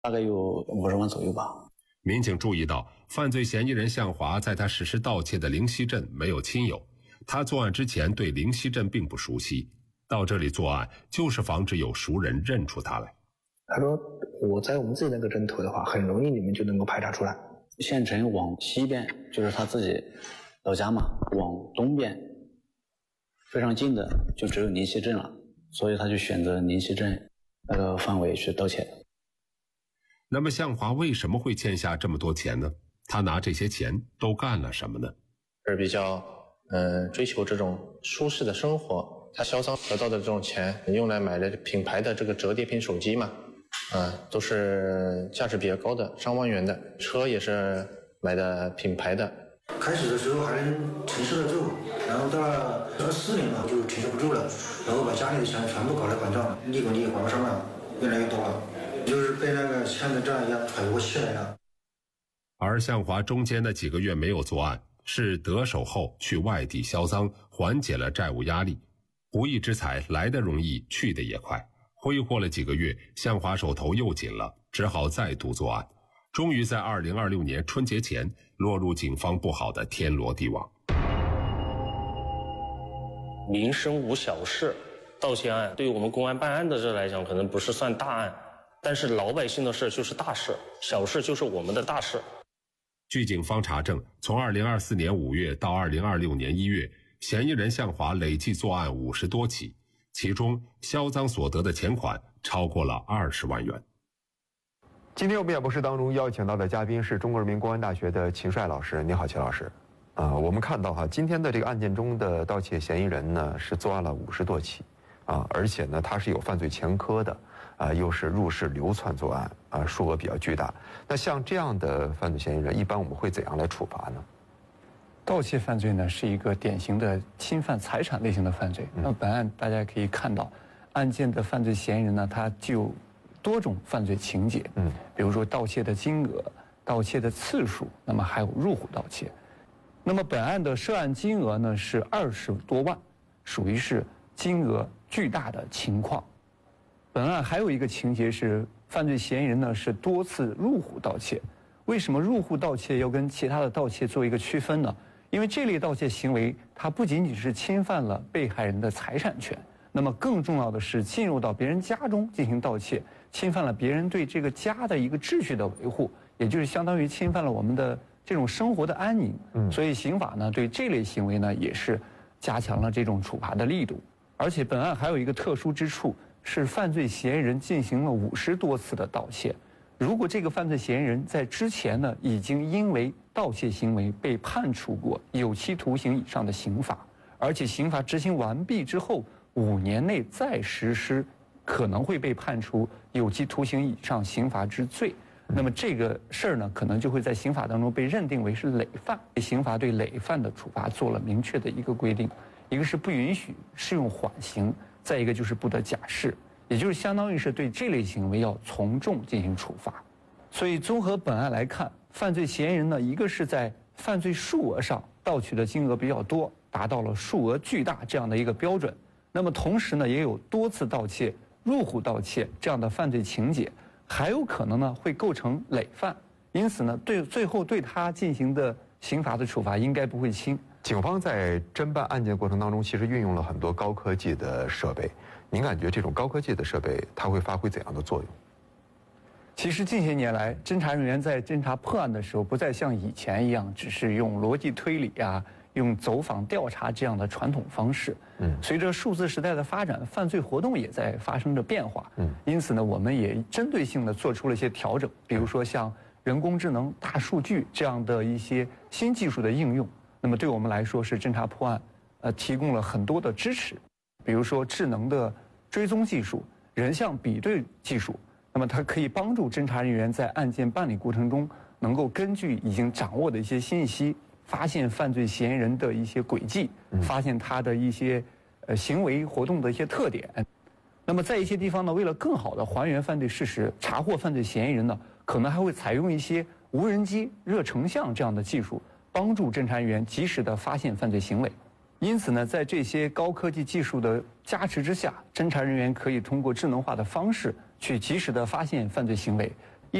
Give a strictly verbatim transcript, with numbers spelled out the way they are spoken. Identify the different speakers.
Speaker 1: 大概有五十万左右吧。
Speaker 2: 民警注意到，犯罪嫌疑人向华在他实施盗窃的灵溪镇没有亲友，他作案之前对灵溪镇并不熟悉，到这里作案就是防止有熟人认出他来。
Speaker 3: 他说我在我们自己那个镇头的话，很容易你们就能够排查出来。
Speaker 1: 县城往西边就是他自己老家嘛，往东边非常近的就只有灵溪镇了，所以他就选择灵溪镇那个范围去盗窃。
Speaker 2: 那么向华为什么会欠下这么多钱呢？他拿这些钱都干了什么呢？
Speaker 4: 是比较嗯、呃、追求这种舒适的生活，他销赃得到的这种钱用来买的品牌的这个折叠屏手机嘛，啊、呃、都是价值比较高的，上万元的，车也是买的品牌的。
Speaker 5: 开始的时候还能承受得住，然后到了二四年嘛就承受不住了，然后把家里的钱全部搞来还账，利滚利还不上了，越来越多了，就是被那个欠的债一样喘不过气来了。
Speaker 2: 而向华中间的几个月没有作案，是得手后去外地销赃，缓解了债务压力。不义之财来得容易，去得也快。挥霍了几个月，向华手头又紧了，只好再度作案。终于在二零二六年春节前落入警方布好的天罗地网。
Speaker 6: 民生无小事，盗窃案对于我们公安办案的这来讲可能不是算大案，但是老百姓的事就是大事，小事就是我们的大事。
Speaker 2: 据警方查证，从二零二四年五月到二零二六年一月，嫌疑人向华累计作案五十多起，其中销赃所得的钱款超过了二十万元。
Speaker 7: 今天我们演播室当中邀请到的嘉宾是中国人民公安大学的秦帅老师。你好，秦老师。啊、呃，我们看到哈，今天的这个案件中的盗窃嫌疑人呢是作案了五十多起，啊，而且呢他是有犯罪前科的，啊，又是入室流窜作案，啊，数额比较巨大。那像这样的犯罪嫌疑人，一般我们会怎样来处罚呢？
Speaker 8: 盗窃犯罪呢是一个典型的侵犯财产类型的犯罪。嗯、那本案大家可以看到，案件的犯罪嫌疑人呢，他具有多种犯罪情节，嗯，比如说盗窃的金额、盗窃的次数，那么还有入户盗窃。那么本案的涉案金额呢是二十多万，属于是金额巨大的情况。本案还有一个情节是，犯罪嫌疑人呢是多次入户盗窃。为什么入户盗窃要跟其他的盗窃做一个区分呢？因为这类盗窃行为，它不仅仅是侵犯了被害人的财产权，那么更重要的是进入到别人家中进行盗窃，侵犯了别人对这个家的一个秩序的维护，也就是相当于侵犯了我们的这种生活的安宁。嗯，所以刑法呢对这类行为呢也是加强了这种处罚的力度。而且本案还有一个特殊之处，是犯罪嫌疑人进行了五十多次的盗窃。如果这个犯罪嫌疑人在之前呢已经因为盗窃行为被判处过有期徒刑以上的刑罚，而且刑罚执行完毕之后五年内再实施，可能会被判处有期徒刑以上刑罚之罪。那么这个事儿呢，可能就会在刑法当中被认定为是累犯。刑法对累犯的处罚做了明确的一个规定，一个是不允许适用缓刑，再一个就是不得假释。也就是相当于是对这类行为要从重进行处罚。所以综合本案来看，犯罪嫌疑人呢，一个是在犯罪数额上盗取的金额比较多，达到了数额巨大这样的一个标准。那么同时呢，也有多次盗窃、入户盗窃这样的犯罪情节，还有可能呢会构成累犯。因此呢，对最后对他进行的刑罚的处罚应该不会轻。
Speaker 7: 警方在侦办案件过程当中，其实运用了很多高科技的设备。您感觉这种高科技的设备它会发挥怎样的作用？
Speaker 8: 其实近些年来，侦查人员在侦查破案的时候，不再像以前一样，只是用逻辑推理啊，用走访调查这样的传统方式。嗯，随着数字时代的发展，犯罪活动也在发生着变化。嗯，因此呢，我们也针对性的做出了一些调整，比如说像人工智能、大数据这样的一些新技术的应用，那么对我们来说是侦查破案，呃，提供了很多的支持。比如说智能的追踪技术、人像比对技术，那么它可以帮助侦查人员在案件办理过程中，能够根据已经掌握的一些信息，发现犯罪嫌疑人的一些轨迹，发现他的一些呃行为活动的一些特点。那么在一些地方呢，为了更好的还原犯罪事实，查获犯罪嫌疑人呢，可能还会采用一些无人机、热成像这样的技术，帮助侦查人员及时的发现犯罪行为。因此呢，在这些高科技技术的加持之下，侦查人员可以通过智能化的方式去及时的发现犯罪行为，